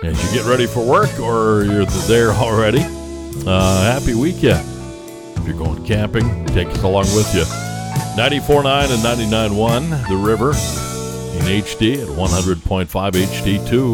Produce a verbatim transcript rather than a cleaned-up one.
as you get ready for work or you're there already. Uh, happy weekend. If you're going camping, take us along with you. ninety-four point nine and ninety-nine point one, The River in H D at one hundred point five H D two.